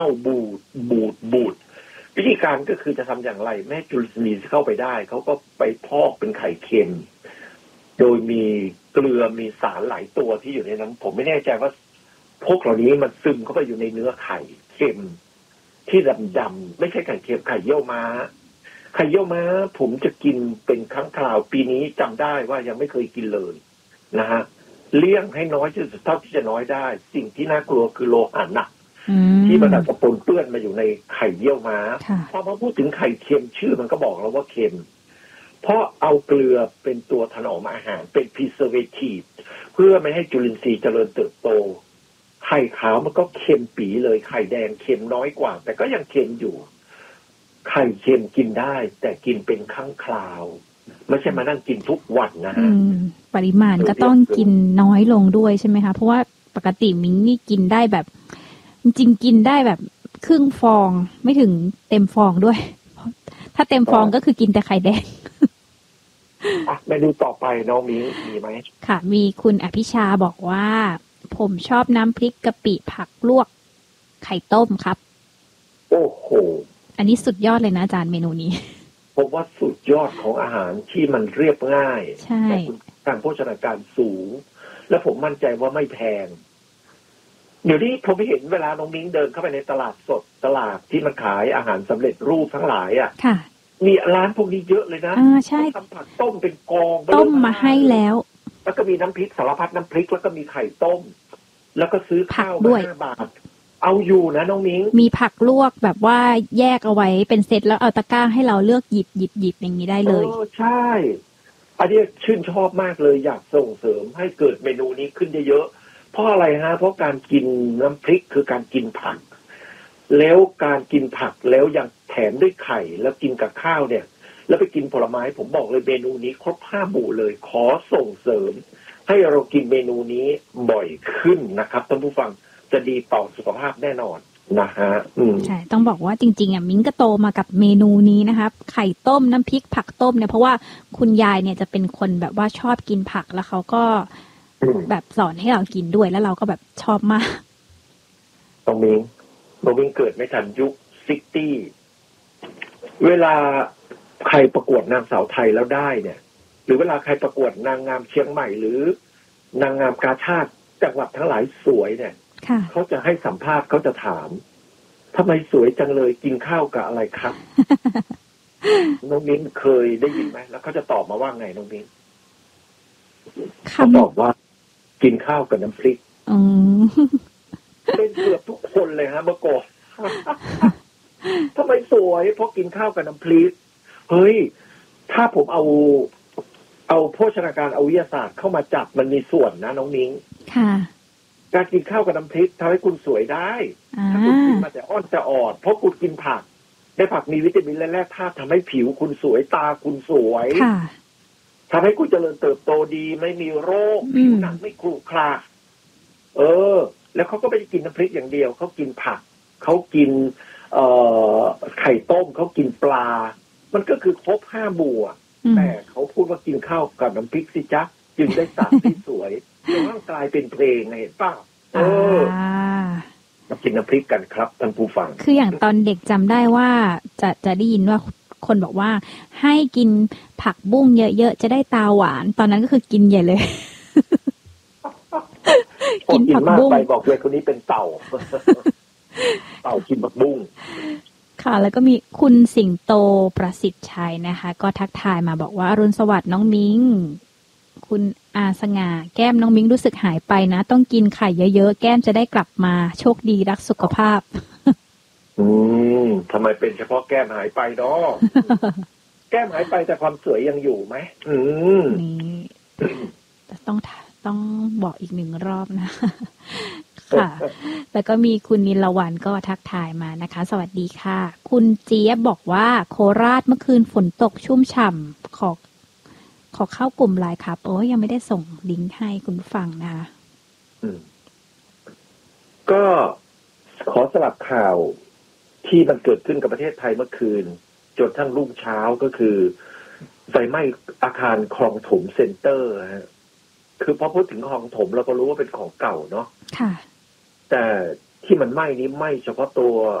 บูดวิธีการก็คือจะทำอย่างไรไม่ให้จุลินทรีย์เข้าไปได้เขาก็ไปพอกเป็นไข่เค็มโดยมีเกลือมีสารหลายตัวที่อยู่ในนั้นผมไม่แน่ใจว่าพวกเหล่านี้มันซึมเข้าไปอยู่ในเนื้อไข่เค็มที่ดำๆไม่ใช่ไข่เค็มไข่เยี่ยวม้าไข่เยี่ยวม้าผมจะกินเป็นครั้งคราวปีนี้จำได้ว่ายังไม่เคยกินเลยนะฮะเลี่ยงให้น้อยที่สุดเท่าที่จะน้อยได้สิ่งที่น่ากลัวคือโลหะหนักที่มันอาจจะปนเปื้อนมาอยู่ในไข่เยี่ยวม้าพอมาพูดถึงไข่เค็มชื่อมันก็บอกแล้วว่าเค็มเพราะเอาเกลือเป็นตัวถนอมอาหารเป็น preservative เพื่อไม่ให้จุลินทรีย์เจริญเติบโตไข่ขาวมันก็เค็มปีเลยไข่แดงเค็มน้อยกว่าแต่ก็ยังเค็มอยู่ไข่เค็มกินได้แต่กินเป็นครั้งคราวไม่ใช่มานั่งกินทุกวันนะฮะปริมาณก็ต้องกินน้อยลงด้วยใช่ไหมคะเพราะว่าปกติมิ้งนี่กินได้แบบจริงๆกินได้แบบครึ่งฟองไม่ถึงเต็มฟองด้วยถ้าเต็มฟองก็คือกินแต่ไข่แดงเมนูต่อไปน้องมิ้งมีไหมค่ะมีคุณอภิชาบอกว่าผมชอบน้ำพริกกะปิผักลวกไข่ต้มครับโอ้โหอันนี้สุดยอดเลยนะอาจารย์เมนูนี้ผมว่าสุดยอดของอาหารที่มันเรียบง่ายแต่การโภชนาการสูงและผมมั่นใจว่าไม่แพงเดี๋ยวนี้ผมเห็นเวลาน้องมิ้งเดินเข้าไปในตลาดสดตลาดที่มันขายอาหารสำเร็จรูปทั้งหลายมีร้านพวกนี้เยอะเลยนะใช่ทำผักต้มเป็นกองต้มมาให้แล้วก็มีน้ำพริกสารพัดน้ำพริกแล้วก็มีไข่ต้มแล้วก็ซื้อข้าวมา5 บาทเอาอยู่นะน้องมิ้งมีผักลวกแบบว่าแยกเอาไว้เป็นเซตแล้วเอาตะกร้าให้เราเลือกหยิบอย่างนี้ได้เลยใช่อันนี้ชื่นชอบมากเลยอยากส่งเสริมให้เกิดเมนูนี้ขึ้นเยอะๆเพราะอะไรฮะเพราะการกินน้ำพริกคือการกินผักแล้วการกินผักแล้วยังแถมด้วยไข่แล้วกินกับข้าวเนี่ยแล้วไปกินผลไม้ผมบอกเลยเมนูนี้ครบ5 หมู่เลยขอส่งเสริมให้เรากินเมนูนี้บ่อยขึ้นนะครับท่านผู้ฟังจะดีต่อสุขภาพแน่นอนนะฮะใช่ต้องบอกว่าจริงๆมิ้งก็โตมากับเมนูนี้นะคะไข่ต้มน้ำพริกผักต้มเนี่ยเพราะว่าคุณยายเนี่ยจะเป็นคนแบบว่าชอบกินผักแล้วเขาก็แบบสอนให้เรากินด้วยแล้วเราก็แบบชอบมากน้องมิ้งเกิดไม่ทันยุค60เวลาใครประกวดนางสาวไทยแล้วได้เนี่ยหรือเวลาใครประกวดนางงามเชียงใหม่หรือนางงามกาชาติจังหวัดทั้งหลายสวยเนี่ยเขาจะให้สัมภาษณ์เขาจะถามทำไมสวยจังเลยกินข้าวกับอะไรครับ น้องมิ้นเคยได้ยินไหมแล้วเขาจะตอบมาว่าไงน้องมิ้นเขาตอบว่ากินข้าวกับน้ำพริกเป็นเกือบทุกคนเลยฮะเมื่อก่อนทำไมสวยเพราะกินข้าวกับน้ำพริกเฮ้ยถ้าผมเอาโภชนาการเอาวิทยาศาสตร์เข้ามาจับมันมีส่วนนะน้องมิ้งค่ะการกินข้าวกับน้ำพริกทำให้คุณสวยได้ถ้าคุณกินมาแต่อ้อนจะออดเพราะคุณกินผักในผักมีวิตามินและแร่ธาตุทำให้ผิวคุณสวยตาคุณสวยทำให้คุณเจริญเติบโตดีไม่มีโรคผิวหนังไม่ขรุขระแล้วเขาก็ไม่ได้กินน้ำพริกอย่างเดียวเขากินผักเขากินไข่ต้มเขากินปลามันก็คือครบ5 หมู่แต่เขาพูดว่ากินข้าวกับน้ำพริกสิจ๊ะจึงได้สารที่สวยจนร่างกายเป็นเพลงเห็นป่ะมากินน้ำพริกกันครับท่านผู้ฟังคืออย่างตอนเด็กจำได้ว่าจะได้ยินว่าคนบอกว่าให้กินผักบุ้งเยอะๆจะได้ตาหวานตอนนั้นก็คือกินใหญ่เลยกินผักบุ้งไปบอกเลยคนนี้เป็นเต่ากินผักบุ้งค่ะแล้วก็มีคุณสิงโตประสิทธิ์ชัยนะคะก็ทักทายมาบอกว่าอรุณสวัสดิ์น้องมิ้งคุณอาสง่าแก้มน้องมิ้งรู้สึกหายไปนะต้องกินไข่เยอะๆแก้มจะได้กลับมาโชคดีรักสุขภาพทำไมเป็นเฉพาะแก้มหายไปเนาะแก้มหายไปแต่ความสวยยังอยู่ไหมนี่ต้องบอกอีก1 รอบนะค่ะแล้วก็มีคุณนิลวันก็ทักทายมานะคะสวัสดีค่ะคุณเจี๊ยบบอกว่าโคราชเมื่อคืนฝนตกชุ่มฉ่ำขอเข้ากลุ่มไลน์ครับยังไม่ได้ส่งลิงก์ให้คุณฟังนะคะก็ขอสลับข่าวที่มันเกิดขึ้นกับประเทศไทยเมื่อคืนจนทั้งรุ่งเช้าก็คือไฟไหม้อาคารคลองถมเซ็นเตอร์ฮะคือพอพูดถึงคลองถมเราก็รู้ว่าเป็นของเก่าเนาะค่ะแต่ที่มันไหม้นี้ไหม้เฉพาะตัว